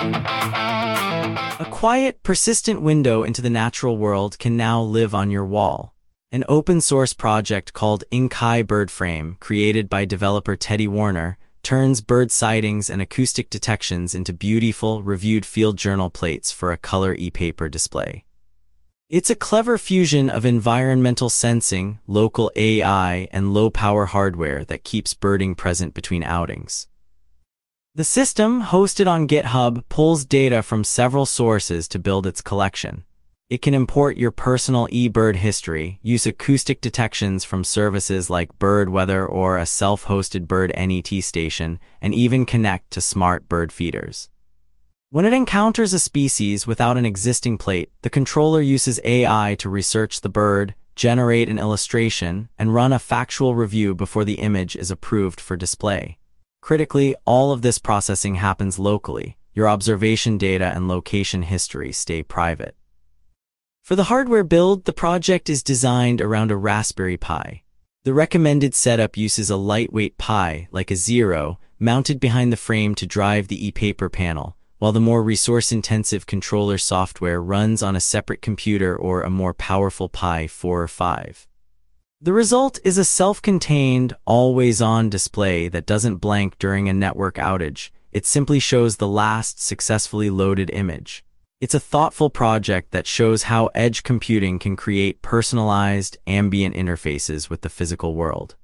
A quiet, persistent window into the natural world can now live on your wall. An open-source project called Inkai Bird Frame, created by developer Teddy Warner, turns bird sightings and acoustic detections into beautiful, reviewed field journal plates for a color e-paper display. It's a clever fusion of environmental sensing, local AI, and low-power hardware that keeps birding present between outings. The system, hosted on GitHub, pulls data from several sources to build its collection. It can import your personal eBird history, use acoustic detections from services like Birdweather or a self-hosted bird NET station, and even connect to smart bird feeders. When it encounters a species without an existing plate, the controller uses AI to research the bird, generate an illustration, and run a factual review before the image is approved for display. Critically, all of this processing happens locally. Your observation data and location history stay private. For the hardware build, the project is designed around a Raspberry Pi. The recommended setup uses a lightweight Pi, like a Zero, mounted behind the frame to drive the e-paper panel, while the more resource-intensive controller software runs on a separate computer or a more powerful Pi 4 or 5. The result is a self-contained, always-on display that doesn't blank during a network outage. It simply shows the last successfully loaded image. It's a thoughtful project that shows how edge computing can create personalized, ambient interfaces with the physical world.